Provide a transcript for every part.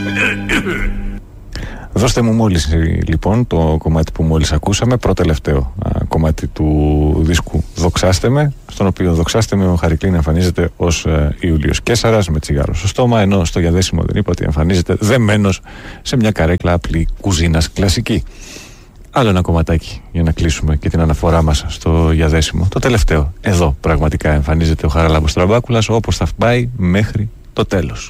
Δώστε μου μόλις λοιπόν το κομμάτι που μόλις ακούσαμε, προτελευταίο κομμάτι του δίσκου «Δοξάστε με», στον οποίο «Δοξάστε με» ο Χαρικλίν εμφανίζεται ως Ιούλιος Καίσαρας με τσιγάρο στο στόμα, ενώ στο διαδέσιμο δεν είπα ότι εμφανίζεται δεμένος σε μια καρέκλα απλή κουζίνας κλασική. Άλλο ένα κομματάκι για να κλείσουμε και την αναφορά μας στο διαδέσιμο. Το τελευταίο. Εδώ πραγματικά εμφανίζεται ο Χαράλαμπος Τραμπάκουλας, όπως θα πάει μέχρι το τέλος.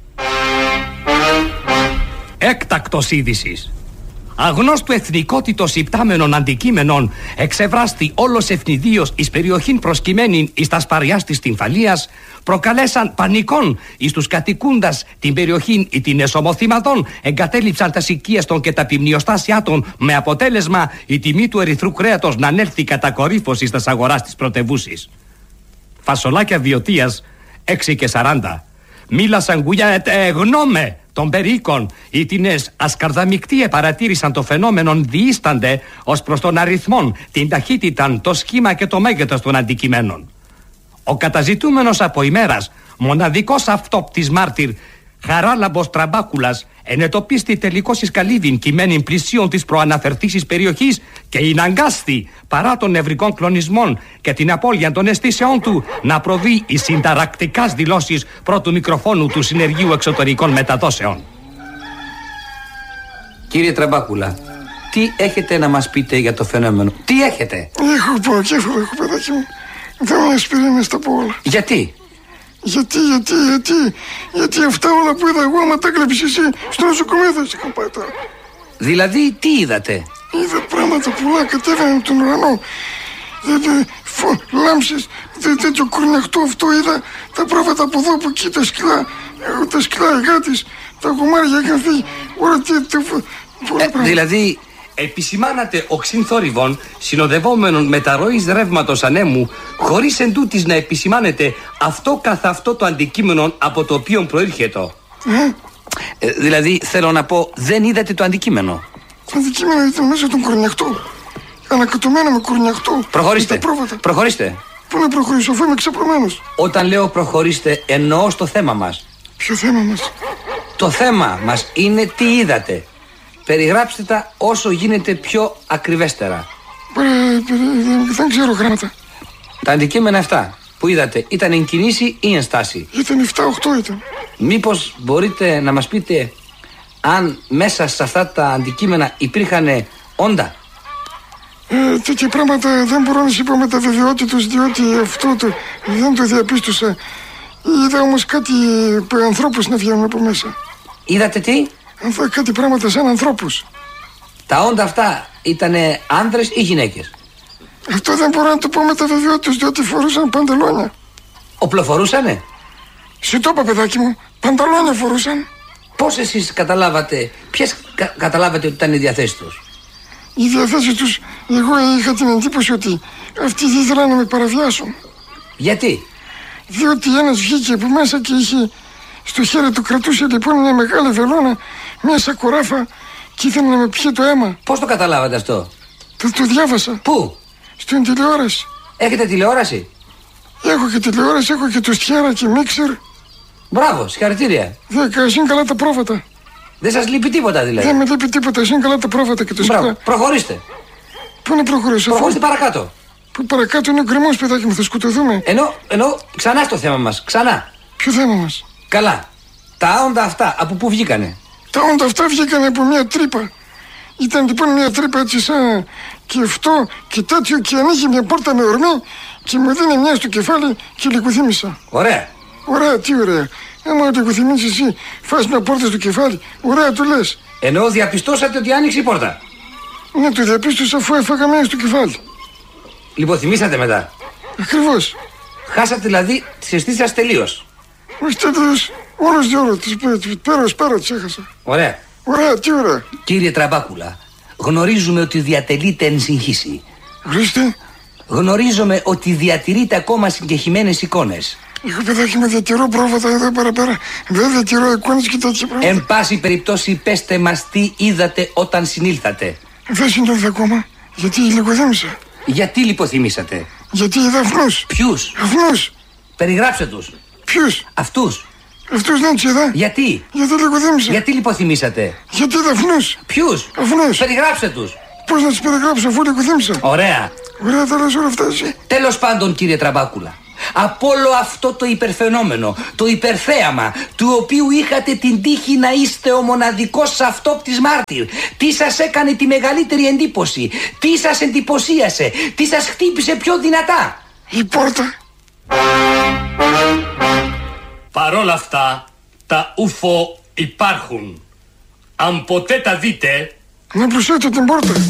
Έκτακτος είδησης. Αγνώστου εθνικότητος υπτάμενων αντικείμενων εξευράστη όλος ευνηδίως εις περιοχήν προσκυμένην εις τα σπαριάς της τυμφαλίας, προκαλέσαν πανικών εις τους κατοικούντας την περιοχήν ή την εσωμοθήματον, εγκατέλειψαν τα οικίες των και τα πυμνιοστάσια των, με αποτέλεσμα η τιμή του ερυθρού κρέατος να ανέλθει κατά κορύφωση στα αγοράς της πρωτευούσης. Φασολάκια βιωτίας 6,40. Μίλασαν γουλιά γνώμε των περίοικων, οι τινές ασκαρδαμικτοί παρατήρησαν το φαινόμενον διήστανται ως προς τον αριθμόν, την ταχύτητα, το σχήμα και το μέγεθος των αντικειμένων. Ο καταζητούμενος από ημέρας, μοναδικός αυτόπτης μάρτυρ, Χαράλαμπος Τραμπάκουλας, ενετοπίστη τελικώς εις καλύβην κειμένην πλησίων της προαναφερθήσης περιοχής και ειναγκάστη παρά των νευρικών κλονισμών και την απώλεια των αισθήσεών του να προβεί εις συνταρακτικάς δηλώσεις πρώτου μικροφόνου του Συνεργείου Εξωτερικών Μεταδόσεων. Κύριε Τραμπάκουλα, τι έχετε να μας πείτε για το φαινόμενο? Τι έχετε? Έχω πονοκέφαλο, έχω παιδάκι μου. Δεν με ασπιρίνες τα πω όλα. Γιατί? Γιατί αυτά όλα που είδα εγώ, άμα τα έκλεψες εσύ, στο νοσοκομείο θα σε είχα πάει τώρα. Δηλαδή, τι είδατε? Είδα πράγματα πολλά, κατέβαιναν από τον ουρανό. Λάμψες, τέτοιο κορνιαχτό αυτό είδα. Τα πρόβατα από εδώ, από εκεί, τα σκυλά εργάτης, τα γουμάρια είχαν φύγει. Όλα δηλαδή... Επισημάνατε οξύν θόρυβων συνοδευόμενων μεταρροής ρεύματος ανέμου, χωρίς εντούτοις να επισημάνετε αυτό καθ' αυτό το αντικείμενο από το οποίο προήρχεται. Δηλαδή θέλω να πω, δεν είδατε το αντικείμενο? Το αντικείμενο ήταν μέσα στον κορνιαχτό. Ανακατωμένο με κορνιαχτό. Προχωρήστε. Πού να προχωρήσω, αφού είμαι ξαπλωμένος? Όταν λέω προχωρήστε, εννοώ στο θέμα μας. Ποιο θέμα μας? Το θέμα μας είναι τι είδατε. Περιγράψτε τα όσο γίνεται πιο ακριβέστερα. Δεν ξέρω γράμματα. Τα αντικείμενα αυτά που είδατε ήταν εν κινήσει ή εν στάση? Ήταν 7-8 ήταν. Μήπως μπορείτε να μας πείτε αν μέσα σε αυτά τα αντικείμενα υπήρχαν όντα? Τέτοια πράγματα δεν μπορώ να σου πω με τα βεβαιότητος, διότι αυτό δεν το διαπίστωσα. Είδα όμως κάτι ανθρώπους να βγαίνουν από μέσα. Είδατε τι? Κάτι πράγματα σαν ανθρώπους. Τα όντα αυτά ήτανε άνδρες ή γυναίκες? Αυτό δεν μπορώ να το πω με τα βεβαιότητες, διότι φορούσαν παντελόνια. Οπλοφορούσανε? Σου το είπα, παιδάκι μου, παντελόνια φορούσαν. Πώς εσείς καταλάβατε, καταλάβατε ότι ήταν η διαθέση τους? Η διαθέση τους, εγώ είχα την εντύπωση ότι αυτοί δεν ήθελαν να με παραβιάσουν. Γιατί? Διότι ένας βγήκε από μέσα και είχε στο χέρι του, κρατούσε λοιπόν μια μεγάλη βελόνα, μια σακοράφα και ήθελε να με πιει το αίμα. Πώς το καταλάβατε αυτό? Το διάβασα. Πού? Στην τηλεόραση. Έχετε τηλεόραση? Έχω και τηλεόραση, έχω και το στιάρα και μίξερ. Μπράβο, συγχαρητήρια. Είναι καλά τα πρόβατα. Δεν σας λείπει τίποτα δηλαδή? Δεν με λείπει τίποτα, είναι καλά τα πρόβατα και το σκυλά. Προχωρήστε. Πού να προχωρήσω? Προχωρήστε παρακάτω. Που παρακάτω είναι ο γκρεμός, παιδάκι μου, θα σκοτωθούμε. Ενώ ξανά στο θέμα μας, ξανά. Ποιο θέμα μας? Καλά. Τα όντα αυτά από πού βγήκανε? Τα όντα αυτά βγήκανε από μια τρύπα. Ήταν λοιπόν μια τρύπα έτσι σαν και αυτό και τέτοιο και ανοίγει μια πόρτα με ορμή και μου δίνει μια στο κεφάλι και λυκουθύμησα. Ωραία. Ωραία, τι ωραία. Άμα λυκουθυμίσεις εσύ, φας μια πόρτα στο κεφάλι, ωραία το λες. Ενώ διαπιστώσατε ότι άνοιξε η πόρτα? Ναι, το διαπίστωσα αφού έφαγα μια στο κεφάλι. Λιποθυμήσατε μετά? Ακριβώς. Χάσατε δηλαδή τις αισθήσεις σας τελείως? Όχι τελείως, όλος διόλο πέρα τις έχασα. Ωραία. Ωραία, τι ωραία. Κύριε Τραμπάκουλα, γνωρίζουμε ότι διατελείτε εν συγχύση. Ορίστε. Γνωρίζουμε ότι διατηρείτε ακόμα συγκεχημένες εικόνες. Εγώ, παιδάκι μου, διατηρώ πρόβατα εδώ παραπέρα. Δεν διατηρώ εικόνες και τέτοια πράγματα. Εν πάση περιπτώσει, πέστε μας τι είδατε όταν συνήλθατε. Δεν συνήλθα ακόμα, γιατί λιγοθύμησα. Γιατί λιποθυμήσατε? Γιατί είδα αυνούς. Ποιους? Αυνούς. Περιγράψτε τους. Ποιους? Αυτούς. Αυτούς δεν τους είδα. Γιατί? Γιατί λιγοθύμησα. Γιατί λιποθυμήσατε? Γιατί είδα αφνούς. Ποιους? Αφνούς. Περιγράψτε τους. Πώς να τους περιγράψω αφού λιγοθύμησα. Ωραία. Ωραία, τα λες όλα αυτά εσύ. Τέλος πάντων, κύριε Τραμπάκουλα, από όλο αυτό το υπερφαινόμενο, το υπερθέαμα, του οποίου είχατε την τύχη να είστε ο μοναδικός αυτόπτης μάρτυρ, τι σας έκανε τη μεγαλύτερη εντύπωση, τι σας εντυπωσίασε, τι σας χτύπησε πιο δυνατά? Η πόρτα. Παρόλα αυτά, τα UFO υπάρχουν. Αν ποτέ τα δείτε... Να προσέξω την πόρτα.